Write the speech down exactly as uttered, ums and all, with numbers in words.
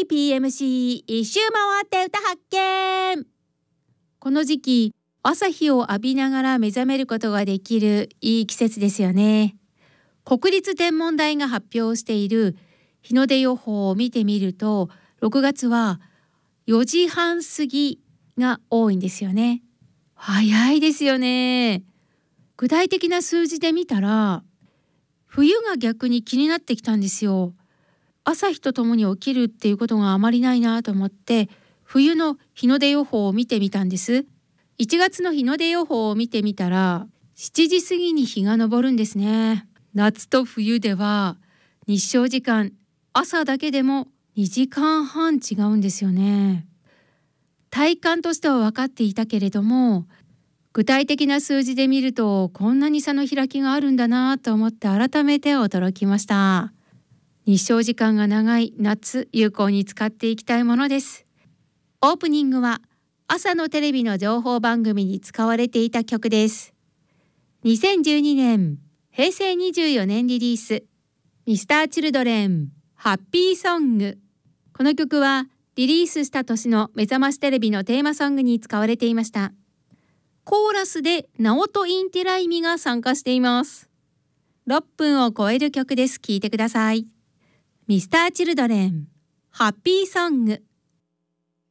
ーピーエムシー 一周回って歌発見。この時期、朝日を浴びながら目覚めることができるいい季節ですよね。国立天文台が発表している日の出予報を見てみると、ろくがつはよじはん過ぎが多いんですよね。早いですよね。具体的な数字で見たら、冬が逆に気になってきたんですよ。朝日とともに起きるっていうことがあまりないなと思って、冬の日の出予報を見てみたんです。いちがつの日の出予報を見てみたら、しちじ過ぎに日が昇るんですね。夏と冬では日照時間、朝だけでもにじかんはん違うんですよね。体感としては分かっていたけれども、具体的な数字で見るとこんなに差の開きがあるんだなと思って改めて驚きました。日照時間が長い夏、有効に使っていきたいものです。オープニングは朝のテレビの情報番組に使われていた曲です。にせんじゅうにねん、へいせいにじゅうよねんリリース、ミスターチルドレンハッピーソング。この曲はリリースした年の目覚ましテレビのテーマソングに使われていました。コーラスでナオト・インティライミが参加しています。ろっぷんを超える曲です。聴いてください。ミスターチルドレンハッピーソング。